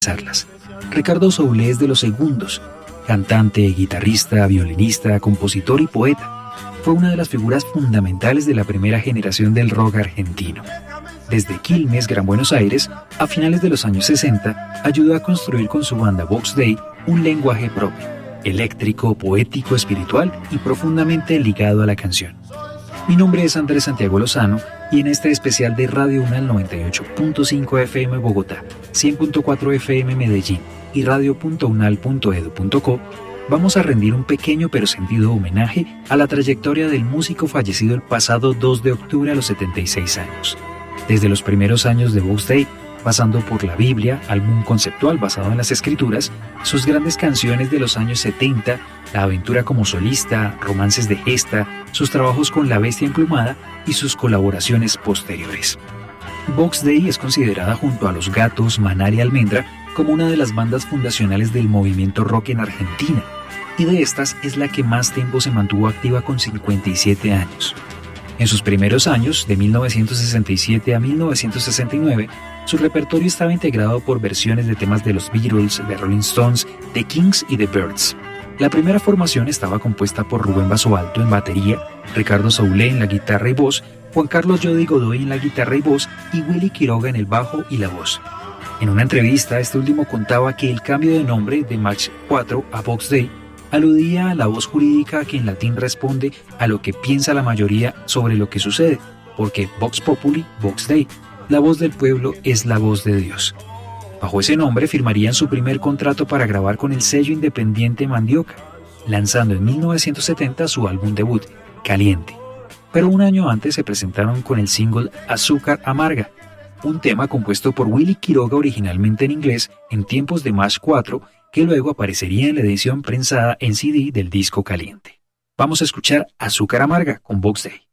realizarlas. Ricardo Soule es de los segundos, cantante, guitarrista, violinista, compositor y poeta. Fue una de las figuras fundamentales de la primera generación del rock argentino. Desde Quilmes, Gran Buenos Aires, a finales de los años 60, ayudó a construir con su banda Box Day un lenguaje propio, eléctrico, poético, espiritual y profundamente ligado a la canción. Mi nombre es Andrés Santiago Lozano y en este especial de Radio UNAL 98.5 FM Bogotá, 100.4 FM Medellín y radio.unal.edu.co vamos a rendir un pequeño pero sentido homenaje a la trayectoria del músico fallecido el pasado 2 de octubre a los 76 años. Desde los primeros años de Box Day, pasando por la Biblia, álbum conceptual basado en las Escrituras, sus grandes canciones de los años 70, la aventura como solista, romances de gesta, sus trabajos con La Bestia Emplumada y sus colaboraciones posteriores. Box Day es considerada junto a Los Gatos, Maná y Almendra como una de las bandas fundacionales del movimiento rock en Argentina, y de estas es la que más tiempo se mantuvo activa con 57 años. En sus primeros años, de 1967 a 1969, su repertorio estaba integrado por versiones de temas de los Beatles, de Rolling Stones, The Kings y The Byrds. La primera formación estaba compuesta por Rubén Basualto en batería, Ricardo Soule en la guitarra y voz, Juan Carlos Yodi Godoy en la guitarra y voz y Willy Quiroga en el bajo y la voz. En una entrevista, este último contaba que el cambio de nombre de Match 4 a Box Day aludía a la voz jurídica que en latín responde a lo que piensa la mayoría sobre lo que sucede, porque Vox Populi, Vox Dei, la voz del pueblo es la voz de Dios. Bajo ese nombre firmarían su primer contrato para grabar con el sello independiente Mandioca, lanzando en 1970 su álbum debut, Caliente. Pero un año antes se presentaron con el single Azúcar Amarga, un tema compuesto por Willy Quiroga originalmente en inglés en tiempos de Match 4, que luego aparecería en la edición prensada en CD del disco Caliente. Vamos a escuchar Azúcar Amarga con Box Day.